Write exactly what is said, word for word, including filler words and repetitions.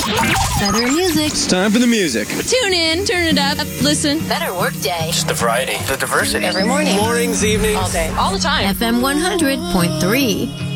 Better music. It's time for the music. Tune in, turn it up, listen. Better work day. Just the variety, the diversity. Every morning. Mornings, evenings. All day. All the time. F M one hundred point three.